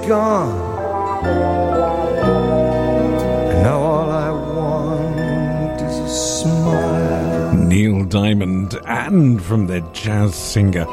gone. And now all I want is a smile. Neil Diamond, and from their jazz singer,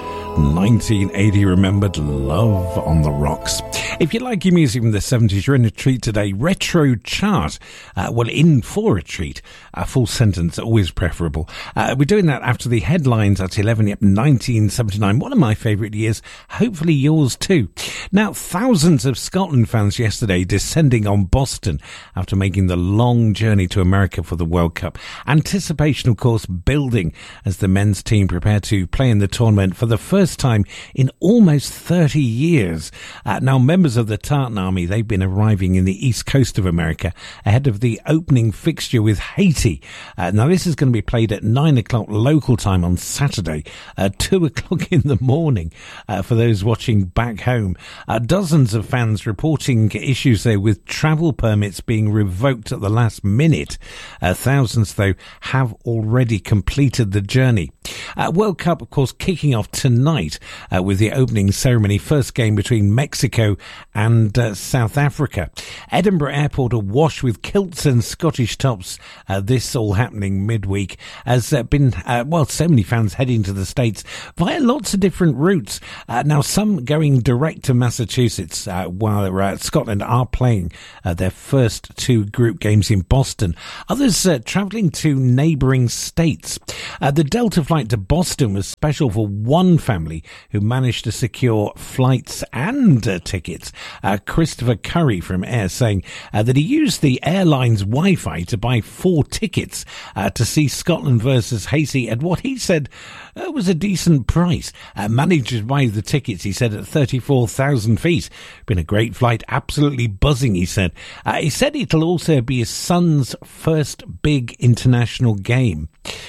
1980 remembered Love on the Rocks. If you like your music from the 70s, you're in a treat today. Retro chart. In for a treat. A full sentence, always preferable. We're doing that after the headlines at 11. Yep, 1979. One of my favourite years. Hopefully yours too. Now, thousands of Scotland fans yesterday descending on Boston after making the long journey to America for the World Cup. Anticipation, of course, building as the men's team prepare to play in the tournament for the first time in almost 30 years. Now, members of the Tartan Army, they've been arriving in the east coast of America ahead of the opening fixture with Haiti. Now, this is going to be played at 9 o'clock local time on Saturday, 2 o'clock in the morning for those watching back home. Dozens of fans reporting issues there with travel permits being revoked at the last minute. Thousands, though, have already completed the journey. World Cup, of course, kicking off tonight with the opening ceremony. First game between Mexico and South Africa. Edinburgh Airport awash with kilts and Scottish tops. This all happening midweek. Has been, so many fans heading to the States via lots of different routes. Now, some going direct to Massachusetts while Scotland are playing their first two group games in Boston. Others travelling to neighbouring states. The Delta flight to Boston was special for one family who managed to secure flights and tickets. Christopher Curry from Air saying that he used the airline's Wi-Fi to buy 4 tickets to see Scotland versus Haiti at what he said was a decent price. Managed to buy the tickets, he said, at 34,000 feet. Been a great flight, absolutely buzzing, he said. He said it'll also be his son's first big international game.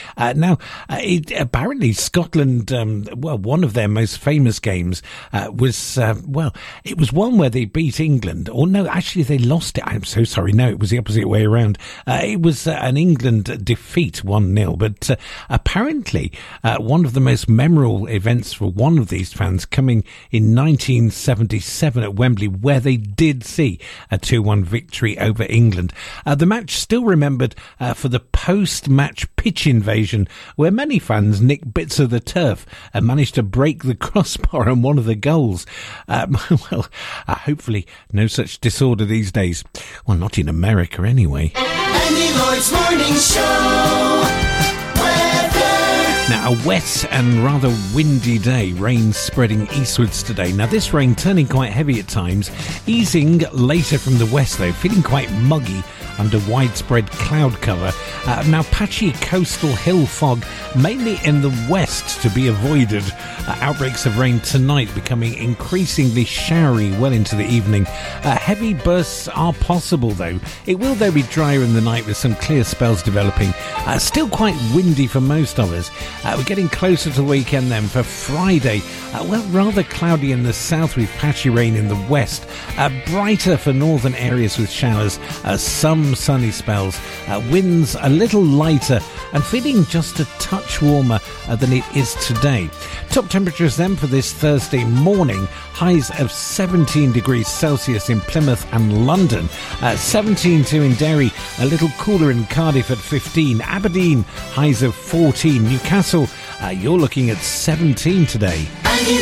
Apparently Scotland, one of their most famous games was one where they beat England. Or no, actually they lost it. I'm so sorry. No, it was the opposite way around. It was an England defeat, 1-0. But apparently one of the most memorable events for one of these fans coming in 1977 at Wembley, where they did see a 2-1 victory over England. The match still remembered for the post-match pitch invasion, where many fans nicked bits of the turf and managed to break the crossbar on one of the goals. Hopefully no such disorder these days. Well, not in America anyway. Andy Lloyd's Morning Show. Now, a wet and rather windy day, rain spreading eastwards today. Now, this rain turning quite heavy at times, easing later from the west though, feeling quite muggy under widespread cloud cover. Now, patchy coastal hill fog, mainly in the west, to be avoided. Outbreaks of rain tonight becoming increasingly showery well into the evening. Heavy bursts are possible though. It will though be drier in the night with some clear spells developing. Still quite windy for most of us. We're getting closer to the weekend then. For Friday, rather cloudy in the south with patchy rain in the west. Brighter for northern areas with showers. Some sunny spells. Winds a little lighter and feeling just a touch warmer than it is today. Top temperatures then for this Thursday morning. Highs of 17 degrees Celsius in Plymouth and London. 17.2 in Derry. A little cooler in Cardiff at 15. Aberdeen, highs of 14. Newcastle, you're looking at 17 today. Andy